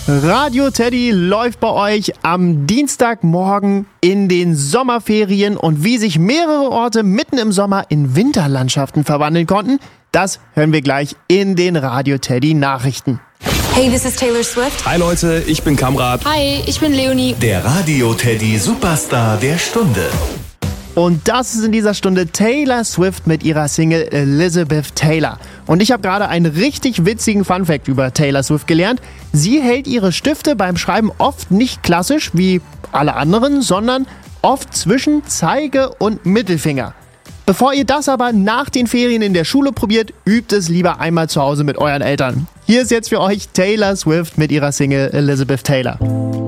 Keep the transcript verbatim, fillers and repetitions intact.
Radio Teddy läuft bei euch am Dienstagmorgen in den Sommerferien und wie sich mehrere Orte mitten im Sommer in Winterlandschaften verwandeln konnten, das hören wir gleich in den Radio Teddy Nachrichten. Hey, this is Taylor Swift. Hi Leute, ich bin Kamrat. Hi, ich bin Leonie. Der Radio Teddy Superstar der Stunde. Und das ist in dieser Stunde Taylor Swift mit ihrer Single Elizabeth Taylor. Und ich habe gerade einen richtig witzigen Funfact über Taylor Swift gelernt. Sie hält ihre Stifte beim Schreiben oft nicht klassisch wie alle anderen, sondern oft zwischen Zeige und Mittelfinger. Bevor ihr das aber nach den Ferien in der Schule probiert, übt es lieber einmal zu Hause mit euren Eltern. Hier ist jetzt für euch Taylor Swift mit ihrer Single Elizabeth Taylor.